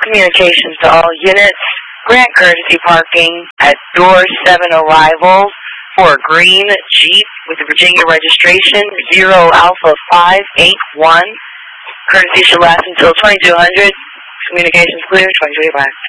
Communications to all units. Grant courtesy parking at door 7 arrival for a green Jeep with a Virginia registration 0 Alpha 581. Courtesy should last until 2200. Communications clear, 2025.